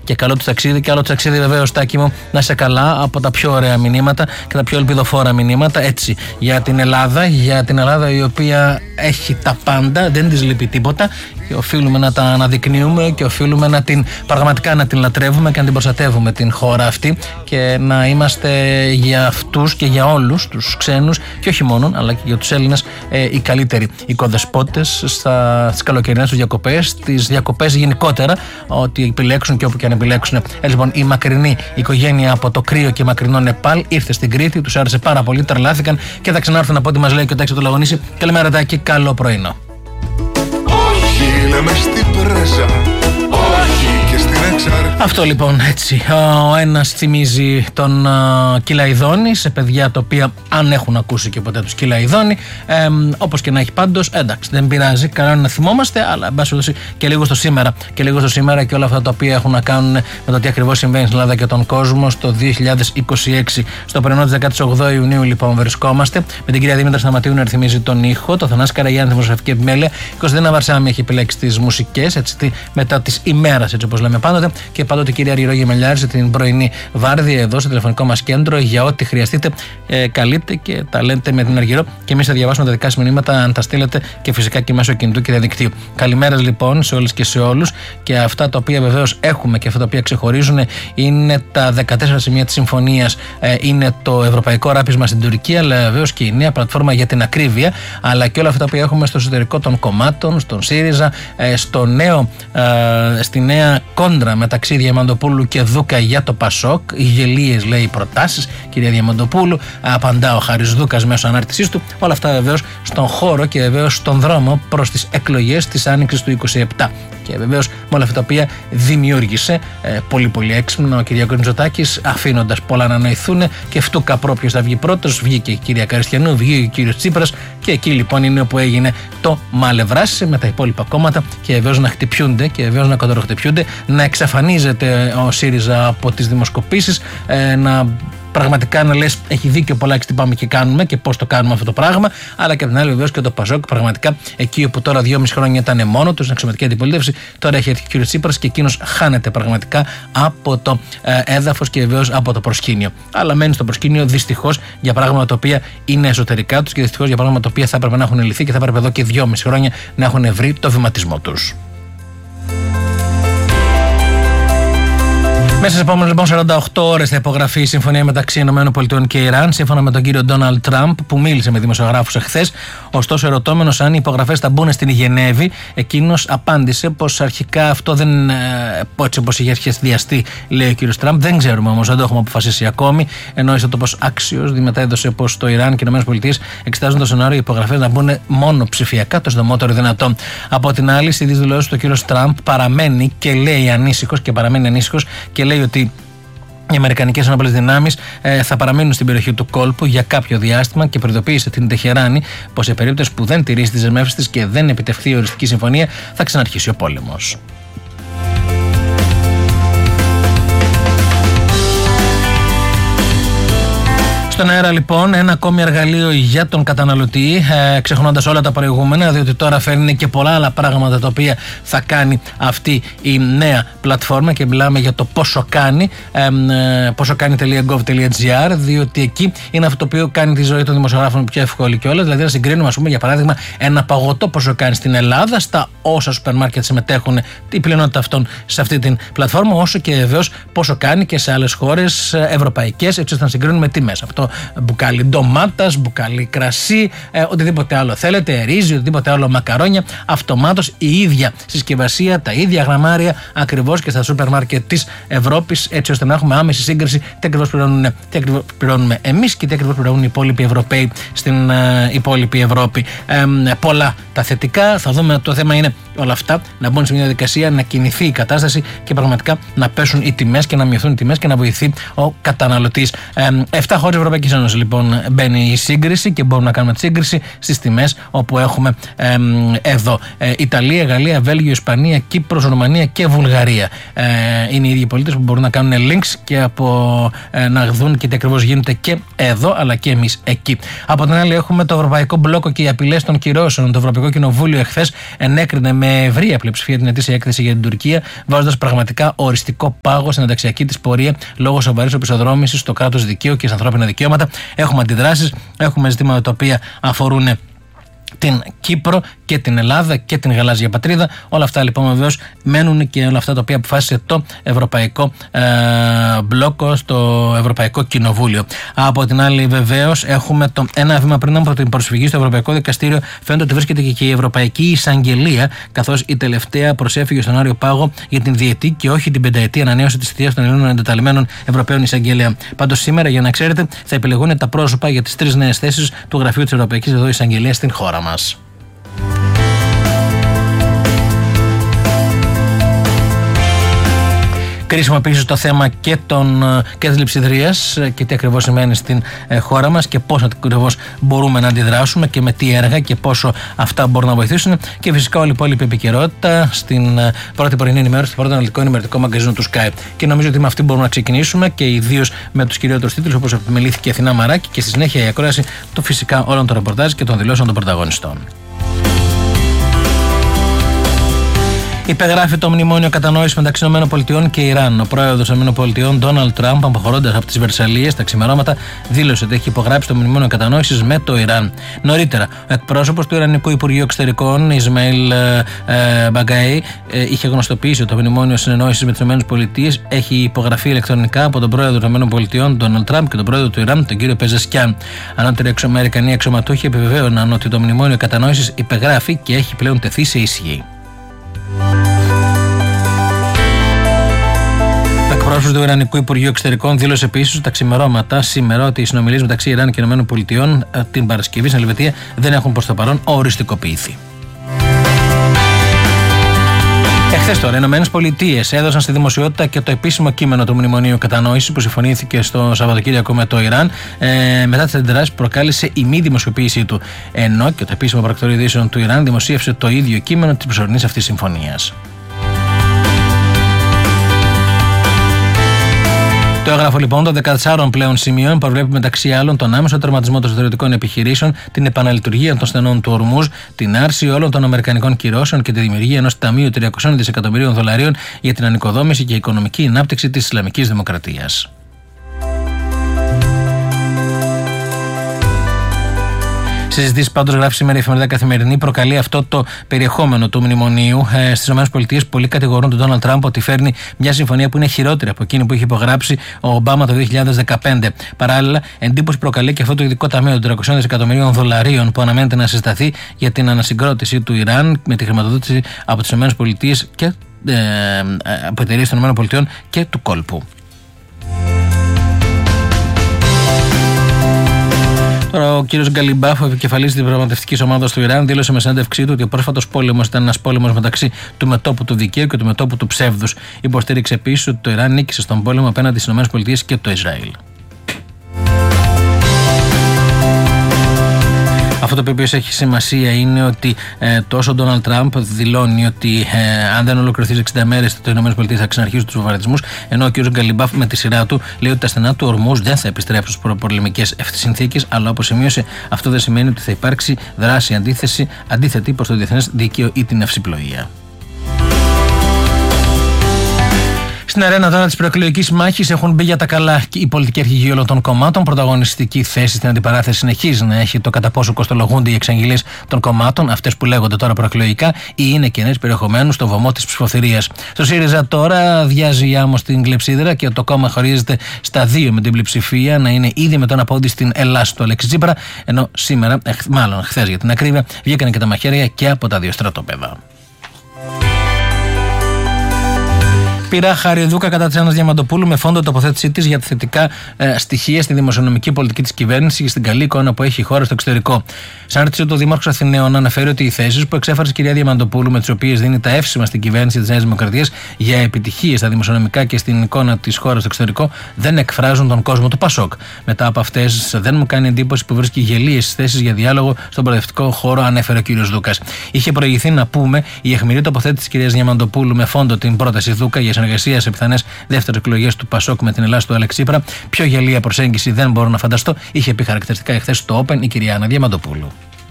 και καλό του ταξίδι. Και άλλο ταξίδι, βεβαίως, Τάκη μου, να είσαι καλά, από τα πιο ωραία μηνύματα και τα πιο ελπιδοφόρα μηνύματα. Έτσι, για την Ελλάδα, η οποία έχει τα πάντα, δεν της λείπει τίποτα. Και οφείλουμε να τα αναδεικνύουμε και οφείλουμε πραγματικά να την λατρεύουμε και να την προστατεύουμε την χώρα αυτή και να είμαστε για αυτούς και για όλους τους ξένους και όχι μόνο, αλλά και για τους Έλληνες οι καλύτεροι οικοδεσπότες στις καλοκαιρινές τους διακοπές, στις διακοπές γενικότερα, ότι επιλέξουν και όπου και αν επιλέξουν. Λοιπόν, η μακρινή οικογένεια από το κρύο και μακρινό Νεπάλ ήρθε στην Κρήτη, τους άρεσε πάρα πολύ, τρελάθηκαν και θα ξανάρθουν από ό,τι μας λέει και ο Τάκης Τολαγωνίση. Καλημέρα, Τάκη, καλό πρωινό. Όχι, λέμε στην πρέζα, όχι και στην εξάρτηση. Αυτό λοιπόν, έτσι. Ο ένας θυμίζει τον Κυλαϊδόνη σε παιδιά τα οποία αν έχουν ακούσει και ποτέ τους Κυλαϊδόνη. Όπως και να έχει πάντως, εντάξει, δεν πειράζει. Καλό είναι να θυμόμαστε, αλλά εν πάση περιπτώσει και λίγο στο σήμερα. Και λίγο στο σήμερα και όλα αυτά τα οποία έχουν να κάνουν με το τι ακριβώς συμβαίνει στην Ελλάδα και τον κόσμο στο 2026. Στο πρωινό της 18 Ιουνίου, λοιπόν, βρισκόμαστε με την κυρία Δήμητρα Σταματίου να ρυθμίζει τον ήχο, το Θανάση Καραγιάννη, τη δημοσιογραφική επιμέλεια. Κωνσταντίνα Βαρσάμι έχει επιλέξει τις μουσικές, έτσι, μετά τις ημέρας, έτσι όπως λέμε πάντοτε. Και πάντοτε η κυρία Αργυρό Γεμελιάρη σε την πρωινή βάρδια εδώ στο τηλεφωνικό μας κέντρο για ό,τι χρειαστείτε. Καλείτε και τα λέτε με την Αργυρό και εμείς θα διαβάσουμε τα δικά σας μηνύματα αν τα στείλετε και φυσικά και μέσω κινητού και διαδικτύου. Καλημέρας λοιπόν σε όλες και σε όλους. Και αυτά τα οποία βεβαίως έχουμε και αυτά τα οποία ξεχωρίζουν είναι τα 14 σημεία της συμφωνίας. Είναι το ευρωπαϊκό ράπισμα στην Τουρκία, αλλά βεβαίως και η νέα πλατφόρμα για την ακρίβεια, αλλά και όλα αυτά τα οποία έχουμε στο εσωτερικό των κομμάτων, στον ΣΥΡΙΖΑ, στη νέα κόντρα μεταξύ Διαμαντοπούλου και Δούκα για το ΠΑΣΟΚ. Οι γελίες, λέει, προτάσεις, κυρία Διαμαντοπούλου. Απαντά ο Χάρης Δούκας μέσω ανάρτησής του. Όλα αυτά βεβαίως στον χώρο και βεβαίως στον δρόμο προς τις εκλογές της Άνοιξης του 27. Και βεβαίως με όλα αυτά τα οποία δημιούργησε πολύ έξυπνο ο Κυριάκος Μητσοτάκης, αφήνοντας πολλά να νοηθούν και φτούκα ποιος θα βγει πρώτος. Βγήκε η κυρία Καριστιανού, βγήκε ο κύριος Τσίπρας και εκεί λοιπόν είναι όπου έγινε το μαλευράσι με τα υπόλοιπα κόμματα και βεβαίως να χτυπιούνται και βεβαίως να κοντοροχτυπιούνται, να εξαφανίζεται ο ΣΥΡΙΖΑ από τις δημοσκοπήσεις, να πραγματικά να λες έχει δίκιο Πολάκης τι πάμε και κάνουμε και πώς το κάνουμε αυτό το πράγμα, αλλά και από την άλλη βεβαίως και το ΠΑΣΟΚ πραγματικά εκεί όπου τώρα 2,5 χρόνια ήταν μόνο του στην αξιωματική αντιπολίτευση, τώρα έχει έρθει ο κ. Τσίπρας και εκείνος χάνεται πραγματικά από το έδαφος και βεβαίως από το προσκήνιο. Αλλά μένει στο προσκήνιο δυστυχώς για πράγματα τα οποία είναι εσωτερικά τους και δυστυχώς για πράγματα τα οποία θα έπρεπε να έχουν λυθεί και θα έπρεπε εδώ και 2,5 χρόνια να έχουν βρει το βηματισμό τους. Μέσα στις επόμενες λοιπόν 48 ώρες θα υπογραφεί η συμφωνία μεταξύ ΗΠΑ και Ιράν, σύμφωνα με τον κύριο Ντόναλντ Τραμπ, που μίλησε με δημοσιογράφους εχθές. Ωστόσο, ερωτώμενος αν οι υπογραφές θα μπουν στην Γενέβη, εκείνος απάντησε πως αρχικά αυτό δεν. Έτσι όπως είχε σχεδιαστεί, λέει ο κύριος Τραμπ, δεν ξέρουμε όμως, δεν το έχουμε αποφασίσει ακόμη. Ενώ το πως άξιος μετέδωσε πως το Ιράν και οι ΗΠΑ εξετάζουν το σενάριο οι υπογραφές να μπουν μόνο ψηφιακά, το συντομότερο δυνατόν. Από την άλλη, στις δηλώσεις του κύριος Τραμπ παραμένει και λέει ανήσυχος και παραμένει ανήσυχος και λέει ότι οι Αμερικανικές ενόπλες δυνάμεις θα παραμείνουν στην περιοχή του κόλπου για κάποιο διάστημα και προειδοποίησε την Τεχεράνη πως σε περίπτωση που δεν τηρήσει τις δεσμεύσεις της και δεν επιτευχθεί η οριστική συμφωνία θα ξαναρχίσει ο πόλεμος. Στον αέρα λοιπόν ένα ακόμη εργαλείο για τον καταναλωτή, ξεχνώντας όλα τα προηγούμενα, διότι τώρα φέρνει και πολλά άλλα πράγματα τα οποία θα κάνει αυτή η νέα πλατφόρμα και μιλάμε για το πόσο κάνει, ποσοκάνει.gov.gr, διότι εκεί είναι αυτό το οποίο κάνει τη ζωή των δημοσιογράφων πιο εύκολη κιόλας. Δηλαδή να συγκρίνουμε, ας πούμε, για παράδειγμα, ένα παγωτό πόσο κάνει στην Ελλάδα, στα όσα σούπερ μάρκετ συμμετέχουν η πλειονότητα αυτών σε αυτή την πλατφόρμα, όσο και βεβαίως πόσο κάνει και σε άλλες χώρες ευρωπαϊκές, έτσι ώστε να συγκρίνουμε τιμές. Αυτό μπουκάλι ντομάτας, μπουκάλι κρασί, οτιδήποτε άλλο θέλετε, ρύζι, οτιδήποτε άλλο, μακαρόνια, αυτομάτως η ίδια συσκευασία, τα ίδια γραμμάρια ακριβώς και στα σούπερ μάρκετ της Ευρώπης, έτσι ώστε να έχουμε άμεση σύγκριση τι ακριβώς πληρώνουμε εμείς και τι ακριβώς πληρώνουν οι υπόλοιποι Ευρωπαίοι στην υπόλοιπη Ευρώπη. Πολλά τα θετικά, θα δούμε. Το θέμα είναι όλα αυτά να μπουν σε μια διαδικασία, να κινηθεί η κατάσταση και πραγματικά να πέσουν οι τιμές και να μειωθούν οι τιμές και να βοηθεί ο καταναλωτής. 7 χώρες Ευρωπαϊκής Ευρωπαϊκής Ένωσης λοιπόν μπαίνει η σύγκριση και μπορούμε να κάνουμε τη σύγκριση στις τιμές όπου έχουμε εδώ Ιταλία, Γαλλία, Βέλγιο, Ισπανία, Κύπρος, Ρουμανία και Βουλγαρία. Είναι οι ίδιοι πολίτες που μπορούν να κάνουν links και να δουν και τι ακριβώς γίνεται και εδώ, αλλά και εμείς εκεί. Από την άλλη, έχουμε το Ευρωπαϊκό Μπλόκο και οι απειλές των κυρώσεων. Το Ευρωπαϊκό Κοινοβούλιο εχθές ενέκρινε με ευρεία πλειοψηφία την ετήσια έκθεση για την Τουρκία, βάζοντας πραγματικά οριστικό πάγο στην ενταξιακή της πορεία λόγω σοβαρής οπισθοδρόμησης στο κράτος δικαίου και στα ανθρώπινα δικαιώματα. Έχουμε αντιδράσεις, έχουμε ζητήματα τα οποία αφορούν την Κύπρο και την Ελλάδα και την γαλάζια πατρίδα. Όλα αυτά λοιπόν βεβαίως μένουν και όλα αυτά τα οποία αποφάσισε το Ευρωπαϊκό Μπλόκο στο Ευρωπαϊκό Κοινοβούλιο. Από την άλλη, βεβαίως, έχουμε ένα βήμα πριν από την προσφυγή στο Ευρωπαϊκό Δικαστήριο. Φαίνεται ότι βρίσκεται και η Ευρωπαϊκή Εισαγγελία, καθώς η τελευταία προσέφυγε στον Άριο Πάγο για την διετή και όχι την πενταετή ανανέωση της θητείας των Ελλήνων εντεταλμένων Ευρωπαίων Εισαγγελέα. Πάντως, σήμερα, για να ξέρετε, θα επιλεγούν τα πρόσωπα για τις 3 νέες θέσεις του Γραφείου της Ευρωπαϊκής Εισαγγελίας στην χώρα μας. Κρίσιμο επίσης το θέμα και της λειψιδρίας και τι ακριβώς σημαίνει στην χώρα μας και πώς ακριβώς μπορούμε να αντιδράσουμε και με τι έργα και πόσο αυτά μπορούν να βοηθήσουν. Και φυσικά όλη η υπόλοιπη επικαιρότητα στην πρώτη πρωινή ενημέρωση, στο πρώτο αναλυτικό ενημερωτικό μαγκαζίνο του Sky. Και νομίζω ότι με αυτή μπορούμε να ξεκινήσουμε και ιδίως με τους κυριότερους τίτλους, όπως επιμελήθηκε η Αθηνά Μαράκη, και στη συνέχεια η ακρόαση του φυσικά όλων των ρεπορτάζ και των δηλώσεων των πρωταγωνιστών. Υπεγράφει το μνημόνιο κατανόησης μεταξύ ΗΠΑ και Ιράν. Ο πρόεδρος των ΗΠΑ, Ντόναλντ Τραμπ, αποχωρώντας από τις Βερσαλλίες τα ξημερώματα, δήλωσε ότι έχει υπογράψει το μνημόνιο κατανόησης με το Ιράν. Νωρίτερα, ο εκπρόσωπος του Ιρανικού Υπουργείου Εξωτερικών, Ισμαήλ Μπαγκάι, είχε γνωστοποιήσει ότι το μνημόνιο συνεννόησης με τις ΗΠΑ έχει υπογραφεί ηλεκτρονικά από τον πρόεδρο των ΗΠΑ, Ντόναλντ Τραμπ, και τον πρόεδρο του Ιράν, τον κύριο Πεζεσκιάν. Ανώτεροι Αμερικανοί αξιωματούχοι επιβεβαίωναν ότι το μνημόνιο κατανόησης υπεγράφει και έχει πλέον τεθεί σε ισχύ. Ο εκπρόσωπος του Ιρανικού Υπουργείου Εξωτερικών δήλωσε επίσης τα ξημερώματα σήμερα ότι οι συνομιλίες μεταξύ Ιράν και ΗΠΑ την Παρασκευή στην Ελβετία δεν έχουν προς το παρόν οριστικοποιηθεί. Εχθές τώρα, οι ΗΠΑ έδωσαν στη δημοσιότητα και το επίσημο κείμενο του Μνημονίου Κατανόησης που συμφωνήθηκε στο Σαββατοκύριακο με το Ιράν, μετά τις αντιδράσεις που προκάλεσε η μη δημοσιοποίησή του. Ενώ και το επίσημο πρακτορείο ειδήσεων του Ιράν δημοσίευσε το ίδιο κείμενο της προσωρινής αυτής συμφωνίας. Το έγγραφο λοιπόν των 14 πλέον σημείων προβλέπει μεταξύ άλλων τον άμεσο τερματισμό των στρατιωτικών επιχειρήσεων, την επαναλειτουργία των στενών του Ορμούζ, την άρση όλων των αμερικανικών κυρώσεων και τη δημιουργία ενός ταμείου $300 δισεκατομμυρίων για την ανοικοδόμηση και οικονομική ανάπτυξη της Ισλαμικής Δημοκρατίας. Συζητήσεις πάντως, γράφει σήμερα η εφημερίδα Καθημερινή, προκαλεί αυτό το περιεχόμενο του μνημονίου. Στις ΗΠΑ πολλοί κατηγορούν τον Ντόναλντ Τραμπ ότι φέρνει μια συμφωνία που είναι χειρότερη από εκείνη που είχε υπογράψει ο Ομπάμα το 2015. Παράλληλα, εντύπωση προκαλεί και αυτό το ειδικό ταμείο των $300 δισεκατομμυρίων που αναμένεται να συσταθεί για την ανασυγκρότηση του Ιράν με τη χρηματοδότηση από τις ΗΠΑ και από εταιρείες των ΗΠΑ και του κόλπου. Τώρα, ο κύριος Γκαλιμπάφ, ο επικεφαλής της διαπραγματευτικής ομάδας του Ιράν, δήλωσε με συνέντευξή του ότι ο πρόσφατος πόλεμος ήταν ένας πόλεμος μεταξύ του μετώπου του δικαίου και του μετώπου του ψεύδους. Υποστήριξε επίσης ότι το Ιράν νίκησε στον πόλεμο απέναντι στις ΗΠΑ και το Ισραήλ. Αυτό το οποίο έχει σημασία είναι ότι τόσο ο Ντόναλντ Τραμπ δηλώνει ότι αν δεν ολοκληρωθεί 60 μέρες το ΗΠΑ θα ξαναρχίσουν τους βομβαρδισμούς, ενώ ο κ. Γκαλιμπάφ με τη σειρά του λέει ότι τα στενά του Ορμούζ δεν θα επιστρέψουν στις προπολεμικές συνθήκες, αλλά όπως σημείωσε, αυτό δεν σημαίνει ότι θα υπάρξει δράση αντίθετη προς το διεθνές δίκαιο ή την ναυσιπλοεία. Στην αρένα τώρα της προεκλογικής μάχης έχουν μπει για τα καλά οι πολιτικοί αρχηγοί όλων των κομμάτων. Πρωταγωνιστική θέση στην αντιπαράθεση συνεχίζει να έχει το κατά πόσο κοστολογούνται οι εξαγγελίες των κομμάτων, αυτές που λέγονται τώρα προεκλογικά, ή είναι κενές περιεχομένου στο βωμό της ψηφοθυρίας. Στο ΣΥΡΙΖΑ τώρα αδειάζει η άμμο στην κλεψίδρα και το κόμμα χωρίζεται στα 2 με την πλειοψηφία να είναι ήδη με τον απόντι στην Ελλάς του Αλέξη Τσίπρα, ενώ σήμερα, μάλλον χθες για την ακρίβεια, βγήκαν και τα μαχαίρια και από τα δύο στρατόπεδα. Πειρά Χαριδούκα κατά της Άννας Διαμαντοπούλου με φόντο τοποθέτησή της για τα θετικά στοιχεία στη δημοσιονομική πολιτική της κυβέρνησης και στην καλή εικόνα που έχει η χώρα στο εξωτερικό. Σαν άρτηση του Δήμαρχου Αθηναίων αναφέρει ότι οι θέσεις που εξέφρασε η κυρία Διαμαντοπούλου, με τις οποίες δίνει τα εύσημα στην κυβέρνηση της Νέας Δημοκρατίας για επιτυχίες στα δημοσιονομικά και στην εικόνα της χώρας στο εξωτερικό, δεν εκφράζουν τον κόσμο του Πασόκ. Μετά από αυτές, δεν μου κάνει εντύπωση που βρίσκει γελίες θέσεις για διάλογο στον προοδευτικό χώρο, ανέφερε ο κ. Δούκας. Είχε προηγηθεί, να πούμε, η αιχμηρή τοποθέτηση της κυρίας Διαμαντοπούλου με φόντο την πρόταση Δούκα για συνεργασία σε πιθανές δεύτερες εκλογές του Πασόκ με την Ελλάδα του Αλέξη Τσίπρα. Πιο γελία προσέγγιση δεν μπορώ να φανταστώ, είχε πει χαρακτηριστικά εχθές στο Open η κυρία Άννα Διαμαντοπούλου.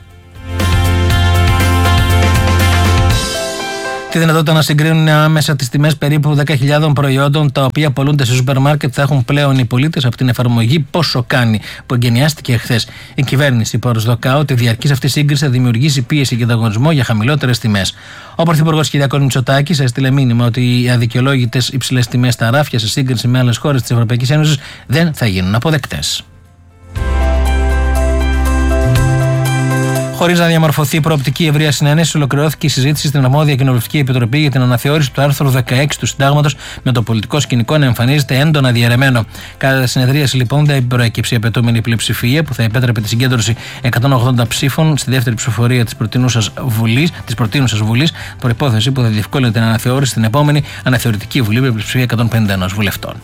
Τη δυνατότητα να συγκρίνουν άμεσα τις τιμές περίπου 10.000 προϊόντων τα οποία πολλούνται σε σούπερ μάρκετ θα έχουν πλέον οι πολίτες από την εφαρμογή Πόσο Κάνει, που εγκαινιάστηκε εχθές. Η κυβέρνηση προσδοκά ότι η διαρκής αυτή σύγκριση θα δημιουργήσει πίεση και ανταγωνισμό για χαμηλότερες τιμές. Ο Πρωθυπουργός κ. Μητσοτάκης έστειλε μήνυμα ότι οι αδικαιολόγητες υψηλές τιμές στα ράφια σε σύγκριση με άλλες χώρες της Ευρωπαϊκής Ένωσης δεν θα γίνουν αποδεκτές. Χωρίς να διαμορφωθεί προοπτική ευρεία συνένεση, ολοκληρώθηκε η συζήτηση στην αρμόδια Κοινοβουλευτική Επιτροπή για την αναθεώρηση του άρθρου 16 του Συντάγματος, με το πολιτικό σκηνικό να εμφανίζεται έντονα διαιρεμένο. Κατά τη συνεδρίαση, λοιπόν, δεν προέκυψε η απαιτούμενη πλειοψηφία που θα επέτρεπε τη συγκέντρωση 180 ψήφων στη δεύτερη ψηφοφορία της προτείνουσας Βουλής, προϋπόθεση που θα διευκόλυνε την αναθεώρηση στην επόμενη αναθεωρητική Βουλή με πλειοψηφία 151 βουλευτών.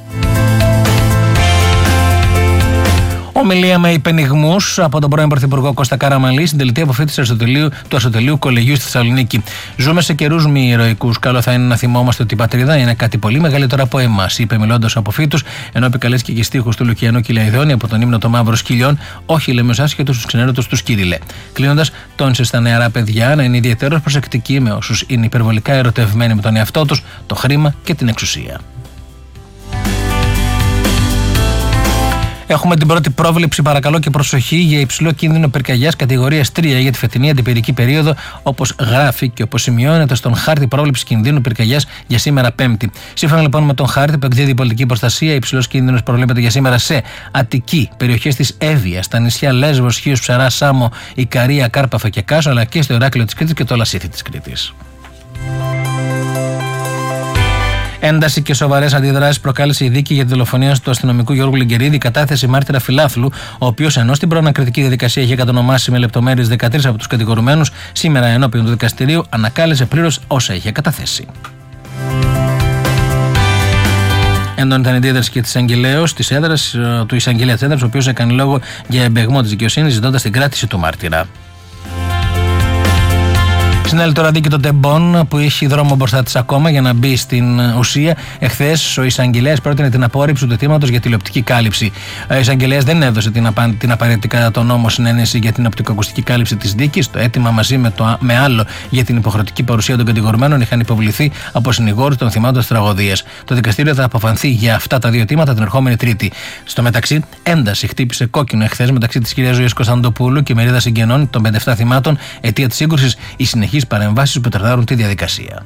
Ομιλία με υπενιγμούς από τον πρώην Πρωθυπουργό Κώστα Καραμανλή στην τελετή αποφύτισης του Αριστοτελείου Κολεγίου στη Θεσσαλονίκη. Ζούμε σε καιρούς μη ηρωικούς. Καλό θα είναι να θυμόμαστε ότι η πατρίδα είναι κάτι πολύ μεγαλύτερο από εμάς, είπε μιλώντας από φύτους, ενώ επικαλέστηκε και στίχους του Λουκιανού Κυλαϊδόνη από τον ύμνο των Μαύρων Σκυλιών, όχι λέμε ως άσχετους στους ξενέρωτους του Κύριλε. Κλείνοντας, τόνισε στα νεαρά παιδιά να είναι ιδιαίτερως προσεκτικοί με όσους είναι υπερβολικά ερωτευμένοι με τον εαυτό τους, το χρήμα και την εξουσία. Έχουμε την πρώτη πρόβλεψη, παρακαλώ και προσοχή, για υψηλό κίνδυνο πυρκαγιάς κατηγορίας 3 για τη φετινή αντιπυρική περίοδο, όπως γράφει και όπως σημειώνεται στον χάρτη πρόβλεψης κινδύνου πυρκαγιάς για σήμερα Πέμπτη. Σύμφωνα λοιπόν με τον χάρτη που εκδίδει η πολιτική προστασία, υψηλός κίνδυνος προβλέπεται για σήμερα σε Αττική, περιοχές της Εύβοιας, στα νησιά Λέσβος, Χίος, Ψαρά, Σάμο, Ικαρία, Κάρπαθο και Κάσο, αλλά και στο Ηράκλειο της Κρήτης και το Λασίθι της Κρήτης. Ένταση και σοβαρές αντιδράσεις προκάλεσε η δίκη για τη δολοφονία του αστυνομικού Γιώργου Λιγκερίδη, κατάθεση μάρτυρα φιλάθλου, ο οποίος ενώ στην προανακριτική διαδικασία είχε κατονομάσει με λεπτομέρειες 13 από τους κατηγορουμένους, σήμερα ενώπιον του δικαστηρίου ανακάλεσε πλήρως όσα είχε καταθέσει. Έντονη ήταν η αντίδραση και του εισαγγελέα της έδρας, ο οποίος έκανε λόγο για εμπεγμό της δικαιοσύνης, ζητώντας την κράτηση του μάρτυρα. Συνέλει τώρα δίκη των τεμπών που έχει δρόμο μπροστά της ακόμα για να μπει στην ουσία. Εχθές ο εισαγγελέας πρότεινε την απόρριψη του αιτήματος για τηλεοπτική κάλυψη. Ο εισαγγελέας δεν έδωσε την απαραίτητη κατά τον νόμο συνένεση για την οπτικοακουστική κάλυψη της δίκης. Το αίτημα μαζί με άλλο για την υποχρεωτική παρουσία των κατηγορουμένων είχαν υποβληθεί από συνηγόρους των θυμάτων της τραγωδίας. Το δικαστήριο θα αποφανθεί για αυτά τα δύο αιτήματα την ερχόμενη Τρίτη. Στο μεταξύ, ένταση χτύπησε κόκκινο εχθές μεταξύ της κυρίας Ζωής Κωνσταντοπούλου και μερίδα συγγενών των 57 θυμάτων, αιτία της σύγκρουσης η συνεχής παρεμβάσεις που τρετάρουν τη διαδικασία.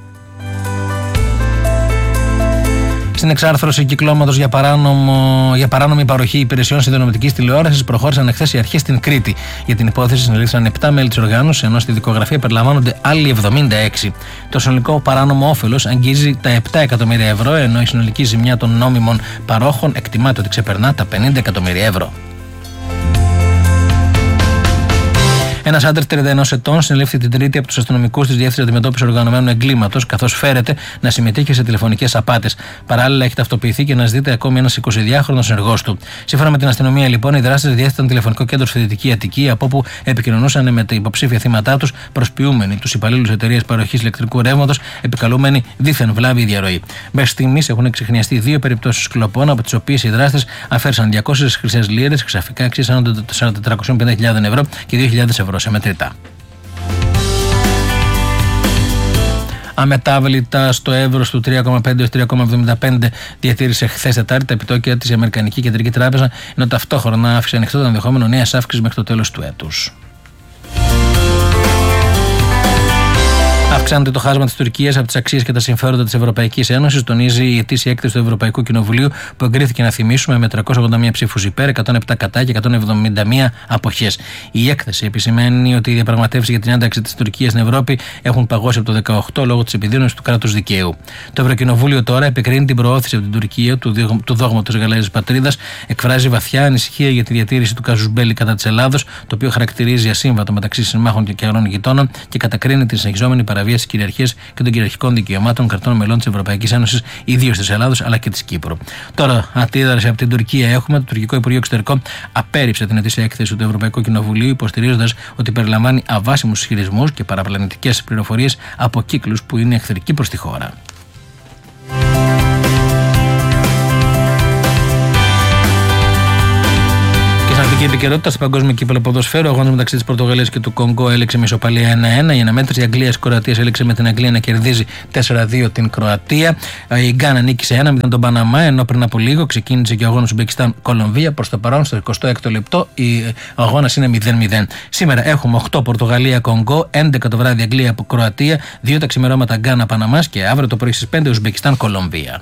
Στην εξάρθρωση κυκλώματος για παράνομη παροχή υπηρεσιών συνδρομητικής τηλεόρασης προχώρησαν εχθές οι αρχές στην Κρήτη. Για την υπόθεση συνελήφθησαν 7 μέλη της οργάνωσης, ενώ στη δικογραφία περιλαμβάνονται άλλοι 76. Το συνολικό παράνομο όφελος αγγίζει τα 7 εκατομμύρια ευρώ, ενώ η συνολική ζημιά των νόμιμων παρόχων εκτιμάται ότι ξεπερνά τα 50 εκατομμύρια ευρώ. Ένας άντρας 31 ετών συνελήφθη την Τρίτη από τους αστυνομικούς της Διεύθυνσης Αντιμετώπισης Οργανωμένου Εγκλήματος, καθώς φέρεται να συμμετείχε σε τηλεφωνικές απάτες. Παράλληλα, έχει ταυτοποιηθεί και αναζητείται ακόμη ένας 22χρονος ενεργός του. Σύμφωνα με την αστυνομία, λοιπόν, οι δράστες διέθεταν τηλεφωνικό κέντρο στη Δυτική Αττική, από όπου επικοινωνούσαν με τα υποψήφια θύματά τους, προσποιούμενοι τους υπαλλήλους εταιρείας παροχής ηλεκτρικού ρεύματος, επικαλούμενοι δίθεν βλάβη διαρροή. Μέχρι στιγμής έχουν εξιχνιαστεί 2 περιπτώσεις κλοπών, από τις οποίες οι δράστες αφαίρεσαν 200 χρυσές λίρες, χρυσαφικά αξίας άνω των 450.000 ευρώ και 2.000 ευρώ σε μετρητά. Αμετάβλητα στο εύρος του 3,5-3,75 διατήρησε χθες Τετάρτη τα επιτόκια της Αμερικανική Κεντρική Τράπεζα, ενώ ταυτόχρονα άφησε ανοιχτό το ενδεχόμενο νέας αύξησης μέχρι το τέλος του έτους. Αυξάνεται το χάσμα της Τουρκίας από τις αξίες και τα συμφέροντα της Ευρωπαϊκής Ένωσης, τονίζει η ετήσια έκθεση του Ευρωπαϊκού Κοινοβουλίου που εγκρίθηκε, να θυμίσουμε, με 381 ψήφους υπέρ, 107 κατά και 171 αποχές. Η έκθεση επισημαίνει ότι οι διαπραγματεύσεις για την ένταξη της Τουρκίας στην Ευρώπη έχουν παγώσει από το 2018 λόγω της επιδείνωσης του κράτους δικαίου. Το Ευρωκοινοβούλιο τώρα επικρίνει την προώθηση από την Τουρκία του δόγματος γαλάζιας πατρίδας, εκφράζει βαθιά ανησυχία για τη διατήρηση του casus belli κατά της Ελλάδος, το οποίο χαρακτηρίζει ασύμβατο μεταξύ συμμάχων και αγρών γειτόνων, και κατακρίνει τη συνεχιζόμενη παραβίαση της κυριαρχίας και των κυριαρχικών δικαιωμάτων κρατών μελών της Ευρωπαϊκής Ένωσης, ιδίως της Ελλάδος αλλά και της Κύπρου. Τώρα, αντίδραση από την Τουρκία έχουμε. Το Τουρκικό Υπουργείο Εξωτερικών απέρριψε την ετήσια έκθεση του Ευρωπαϊκού Κοινοβουλίου, υποστηρίζοντας ότι περιλαμβάνει αβάσιμους ισχυρισμούς και παραπλανητικές πληροφορίες από κύκλους που είναι εχθρικοί προς τη χώρα. Στην επικαιρότητα, στο παγκόσμιο κύπελλο ποδοσφαίρου, ο αγώνα μεταξύ της Πορτογαλίας και του Κονγκό έληξε με ισοπαλία 1-1. Η αναμέτρηση Αγγλίας-Κροατίας έληξε με την Αγγλία να κερδίζει 4-2 την Κροατία. Η Γκάνα νίκησε 1-0 τον Παναμά, ενώ πριν από λίγο ξεκίνησε και ο αγώνας Ουσμπεκιστάν-Κολομβία. Προς το παρόν, στο 26ο λεπτό, ο αγώνας είναι 0-0. Σήμερα έχουμε 8 Πορτογαλία-Κονγκό, 11 το βράδυ Αγγλία-Κροατία, 2 τα ξημερώματα Γκάνα-Παναμάς και αύριο το πρωί στις 5 Ουσμπεκιστάν-Κολομβία.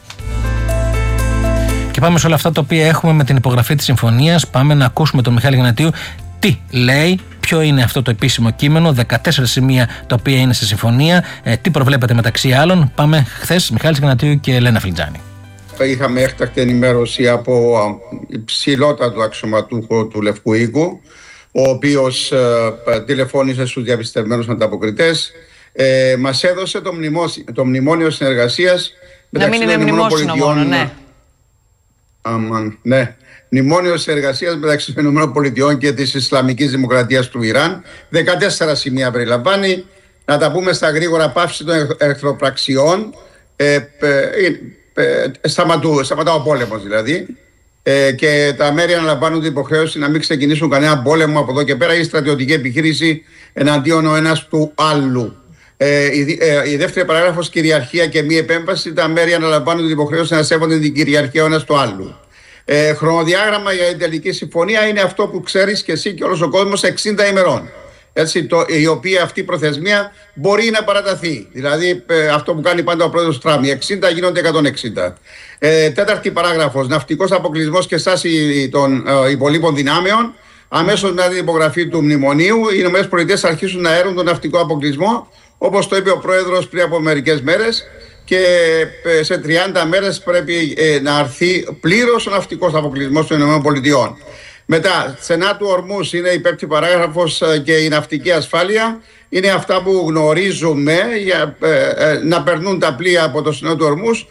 Και πάμε σε όλα αυτά τα οποία έχουμε με την υπογραφή της συμφωνίας. Πάμε να ακούσουμε τον Μιχάλη Γνατίου τι λέει, ποιο είναι αυτό το επίσημο κείμενο, 14 σημεία τα οποία είναι στη συμφωνία, τι προβλέπεται μεταξύ άλλων. Πάμε χθες, Μιχάλης Γνατίου και Ελένα Φλιτζάνη. Είχαμε έκτακτη ενημέρωση από υψηλότατο αξιωματούχο του Λευκού Οίκου, ο οποίος τηλεφώνησε στους διαπιστευμένους ανταποκριτές. Μας έδωσε το μνημόνιο συνεργασίας μεταξύ των ΗΠΑ. Ναι. Μνημόνιο συνεργασίας μεταξύ των ΗΠΑ και της Ισλαμικής Δημοκρατίας του Ιράν. 14 σημεία περιλαμβάνει. Να τα πούμε στα γρήγορα: πάυση των εχθροπραξιών. Σταματά ο πόλεμος δηλαδή. Και τα μέρη αναλαμβάνουν την υποχρέωση να μην ξεκινήσουν κανένα πόλεμο από εδώ και πέρα ή στρατιωτική επιχείρηση εναντίον ο ένας του άλλου. Η δεύτερη παράγραφος, κυριαρχία και μη επέμβαση. Τα μέρη αναλαμβάνουν την υποχρέωση να σέβονται την κυριαρχία ο ένας του άλλου. Χρονοδιάγραμμα για την τελική συμφωνία είναι αυτό που ξέρεις και εσύ και όλος ο κόσμος, 60 ημερών. Έτσι, η οποία αυτή η προθεσμία μπορεί να παραταθεί. Δηλαδή αυτό που κάνει πάντα ο πρόεδρος Τραμπ. Οι 60 γίνονται 160. Τέταρτη παράγραφος, ναυτικός αποκλεισμός και στάση των υπολείπων δυνάμεων. Αμέσως μετά την υπογραφή του μνημονίου, οι ΗΠΑ θα αρχίσουν να έρουν τον ναυτικό αποκλεισμό, όπως το είπε ο πρόεδρος πριν από μερικές μέρες, και σε 30 μέρες πρέπει να αρθεί πλήρως ο ναυτικός αποκλεισμός των ΗΠΑ. Μετά, στενά του Ορμούς είναι η πέμπτη παράγραφος και η ναυτική ασφάλεια. Είναι αυτά που γνωρίζουμε για να περνούν τα πλοία από το στενό του Ορμούς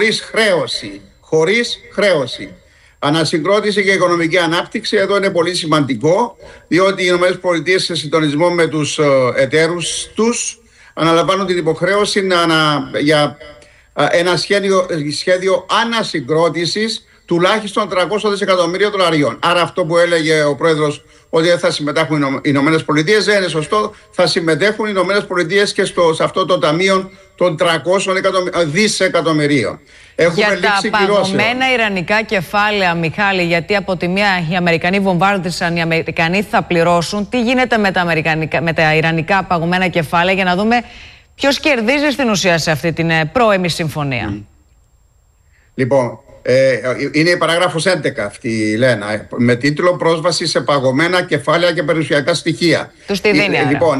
χωρίς χρέωση. Ανασυγκρότηση και οικονομική ανάπτυξη. Εδώ είναι πολύ σημαντικό, διότι οι ΗΠΑ σε συντονισμό με τους εταίρους τους αναλαμβάνουν την υποχρέωση για ένα σχέδιο ανασυγκρότησης τουλάχιστον 300 δισεκατομμύρια δολαρίων. Άρα αυτό που έλεγε ο πρόεδρος ότι δεν θα συμμετέχουν οι Ηνωμένες Πολιτείες δεν είναι σωστό. Θα συμμετέχουν οι Ηνωμένες Πολιτείες και σε αυτό το ταμείο των 300 δισεκατομμυρίων. Για τα παγωμένα ιρανικά κεφάλαια, Μιχάλη, γιατί από τη μία οι Αμερικανοί βομβάρδισαν, οι Αμερικανοί θα πληρώσουν. Τι γίνεται με τα ιρανικά παγωμένα κεφάλαια, για να δούμε ποιος κερδίζει στην ουσία σε αυτή την πρώιμη συμφωνία. Λοιπόν, είναι η παράγραφος 11 αυτή, Λένα, με τίτλο «Πρόσβαση σε παγωμένα κεφάλαια και περιουσιακά στοιχεία». Τους τη δίνει, λοιπόν,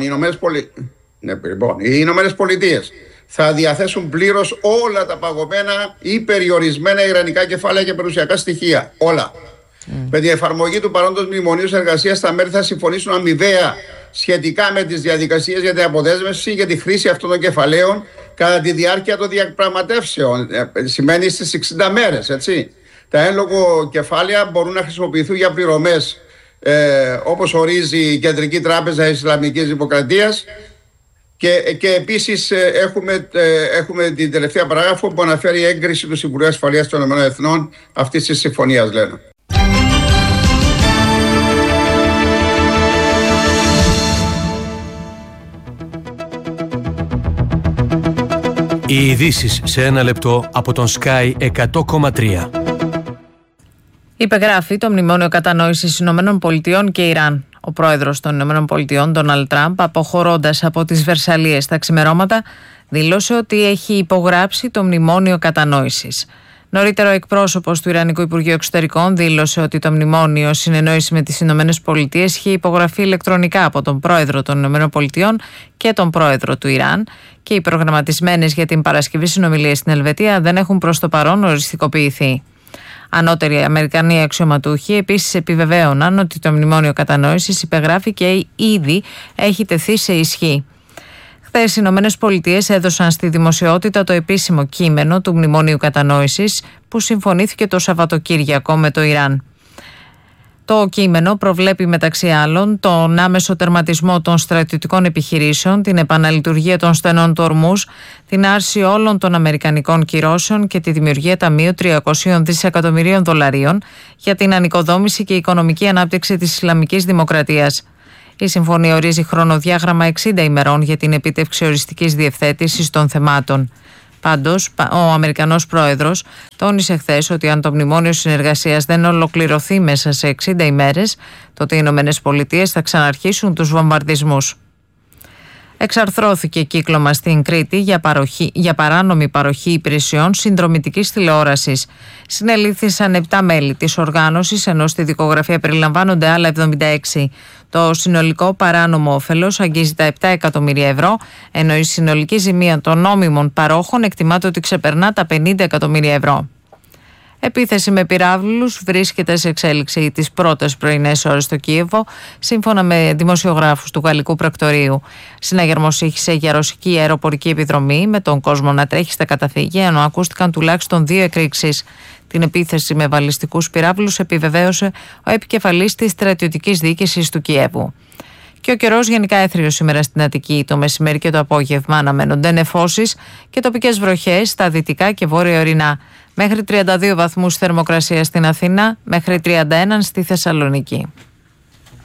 οι Ηνωμένες Πολιτείες θα διαθέσουν πλήρως όλα τα παγωμένα ή περιορισμένα ιρανικά κεφάλαια και περιουσιακά στοιχεία. Όλα. Με την εφαρμογή του παρόντος μνημονίου συνεργασίας, τα μέρη θα συμφωνήσουν αμοιβαία σχετικά με τις διαδικασίες για την αποδέσμευση και τη χρήση αυτών των κεφαλαίων κατά τη διάρκεια των διαπραγματεύσεων. Σημαίνει στις 60 μέρες, έτσι. Τα εν λόγω κεφάλαια μπορούν να χρησιμοποιηθούν για πληρωμές όπως ορίζει η Κεντρική Τράπεζα Ισλαμικής Δημοκρατίας. Και επίσης έχουμε την τελευταία παράγραφο που αναφέρει η έγκριση του Συμβουλίου Ασφαλείας των ΗΕ αυτής της συμφωνίας, Λένα. Οι ειδήσεις σε ένα λεπτό από τον Sky 100,3. Υπεγράφει το Μνημόνιο Κατανόησης ΗΠΑ και Ιράν. Ο πρόεδρος των ΗΠΑ, Ντόναλντ Τραμπ, αποχωρώντας από τις Βερσαλλίες τα ξημερώματα, δήλωσε ότι έχει υπογράψει το μνημόνιο κατανόησης. Νωρίτερα, ο εκπρόσωπος του Ιρανικού Υπουργείου Εξωτερικών δήλωσε ότι το μνημόνιο συνεννόηση με τις ΗΠΑ είχε υπογραφεί ηλεκτρονικά από τον πρόεδρο των ΗΠΑ και τον πρόεδρο του Ιράν και οι προγραμματισμένες για την Παρασκευή συνομιλίες στην Ελβετία δεν έχουν προς το παρόν οριστικοποιηθεί. Ανώτεροι Αμερικανοί αξιωματούχοι επίσης επιβεβαίωναν ότι το μνημόνιο κατανόησης υπεγράφει και ήδη έχει τεθεί σε ισχύ. Χθες οι ΗΠΑ έδωσαν στη δημοσιότητα το επίσημο κείμενο του Μνημονίου Κατανόησης που συμφωνήθηκε το Σαββατοκύριακο με το Ιράν. Το κείμενο προβλέπει μεταξύ άλλων τον άμεσο τερματισμό των στρατιωτικών επιχειρήσεων, την επαναλειτουργία των στενών του Ορμούζ, την άρση όλων των αμερικανικών κυρώσεων και τη δημιουργία ταμείου 300 δισεκατομμυρίων δολαρίων για την ανοικοδόμηση και οικονομική ανάπτυξη της Ισλαμικής Δημοκρατίας. Η συμφωνία ορίζει χρονοδιάγραμμα 60 ημερών για την επίτευξη οριστικής διευθέτησης των θεμάτων. Πάντως, ο Αμερικανός πρόεδρος τόνισε χθες ότι αν το μνημόνιο συνεργασίας δεν ολοκληρωθεί μέσα σε 60 ημέρες, τότε οι ΗΠΑ θα ξαναρχίσουν τους βομβαρδισμούς. Εξαρθρώθηκε κύκλωμα στην Κρήτη για παράνομη παροχή υπηρεσιών συνδρομητικής τηλεόρασης. Συνελήφθησαν 7 μέλη της οργάνωσης, ενώ στη δικογραφία περιλαμβάνονται άλλα 76. Το συνολικό παράνομο όφελος αγγίζει τα 7 εκατομμύρια ευρώ, ενώ η συνολική ζημία των νόμιμων παρόχων εκτιμάται ότι ξεπερνά τα 50 εκατομμύρια ευρώ. Επίθεση με πυράβλους βρίσκεται σε εξέλιξη τις πρώτες πρωινές ώρες στο Κίεβο, σύμφωνα με δημοσιογράφους του Γαλλικού Πρακτορείου. Συναγερμός ήχησε για ρωσική αεροπορική επιδρομή, με τον κόσμο να τρέχει στα καταφύγια, ενώ ακούστηκαν τουλάχιστον 2 εκρήξεις. Την επίθεση με βαλιστικούς πυράβλους επιβεβαίωσε ο επικεφαλής της στρατιωτικής διοίκησης του Κιέβου. Και ο καιρός γενικά έθριος σήμερα στην Αττική. Το μεσημέρι και το απόγευμα αναμένονται νεφώσεις και τοπικές βροχές στα δυτικά και βόρεια ορεινά. Μέχρι 32 βαθμούς θερμοκρασία στην Αθήνα, μέχρι 31 στη Θεσσαλονίκη.